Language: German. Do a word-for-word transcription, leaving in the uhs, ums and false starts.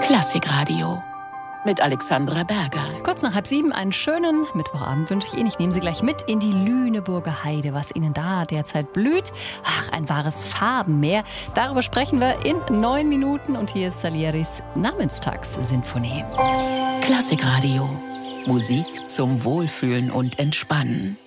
Klassikradio mit Alexandra Berger. Kurz nach halb sieben, einen schönen Mittwochabend wünsche ich Ihnen. Ich nehme Sie gleich mit in die Lüneburger Heide, was Ihnen da derzeit blüht. Ach, ein wahres Farbenmeer. Darüber sprechen wir in neun Minuten und hier ist Salieris Namenstagssinfonie. Klassikradio. Musik zum Wohlfühlen und Entspannen.